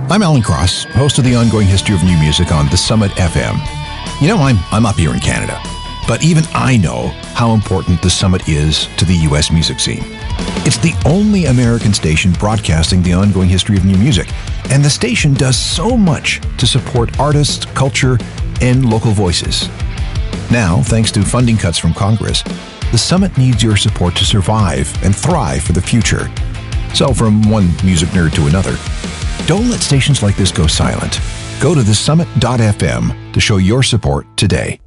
I'm Alan Cross, host of the ongoing history of new music on The Summit FM. You know, I'm up here in Canada, but even I know how important The Summit is to the U.S. music scene. It's the only American station broadcasting the ongoing history of new music, and the station does so much to support artists, culture, and local voices. Now, thanks to funding cuts from Congress, The Summit needs your support to survive and thrive for the future. So from one music nerd to another, don't let stations like this go silent. Go to thesummit.fm to show your support today.